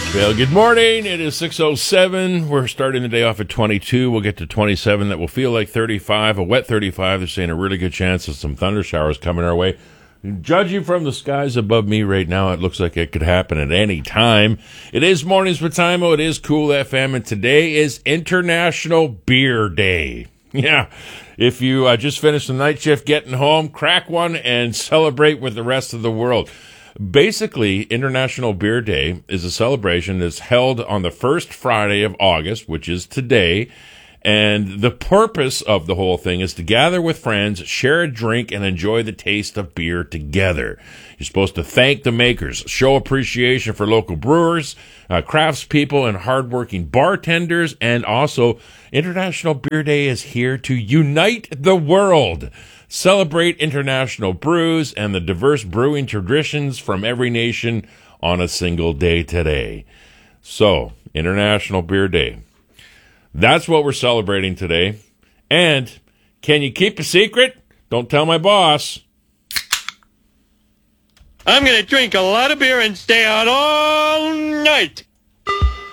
Well, good morning. It is 6:07. We're starting the day off at 22. We'll get to 27. That will feel like 35, a wet 35. They're saying a really good chance of some thunder showers coming our way. Judging from the skies above me right now, it looks like it could happen at any time. It is Mornings with Timo. It is Cool FM, and today is International Beer Day. Yeah, if you just finished the night shift getting home, crack one and celebrate with the rest of the world. Basically, International Beer Day is a celebration that's held on the first Friday of August, which is today. And the purpose of the whole thing is to gather with friends, share a drink, and enjoy the taste of beer together. You're supposed to thank the makers, show appreciation for local brewers, craftspeople, and hardworking bartenders. And also, International Beer Day is here to unite the world. Celebrate international brews and the diverse brewing traditions from every nation on a single day today. So, International Beer Day. That's what we're celebrating today. And can you keep a secret? Don't tell my boss. I'm going to drink a lot of beer and stay out all night.